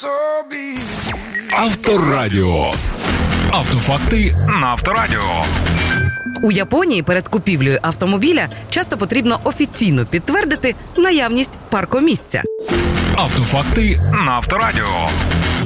собі. Авторадіо. Автофакти на Авторадіо. У Японії перед купівлею автомобіля часто потрібно офіційно підтвердити наявність паркомісця. Автофакти на Авторадіо.